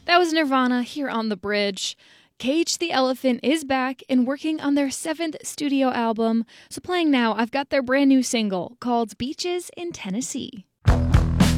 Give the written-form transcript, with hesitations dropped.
That was Nirvana here on The Bridge. Cage the Elephant is back and working on their 7th studio album. So playing now, I've got their brand new single called Beaches in Tennessee.